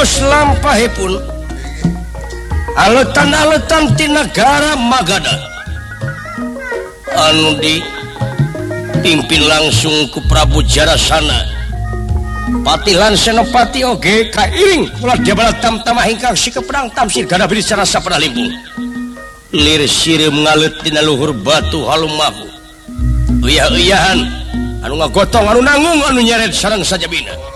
tos lampahipun aletan-aletan ti negara Magadha anu dipimpin langsung ku Prabu Jarasana Patilan Senopati oge kairing ulah jabal tamtamah ingkang si keperang tamsir gada biri secara sapana limpung lir sireum ngalet dina luhur batu halumahu uyah-uyahan anu ngagotong anu nanggung anu nyeret sareng sajabina